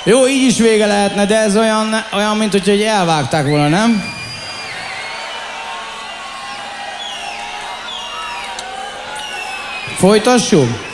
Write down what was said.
Jó, így is vége lehetne, de ez olyan mint hogy elvágták volna, nem? Folytassuk?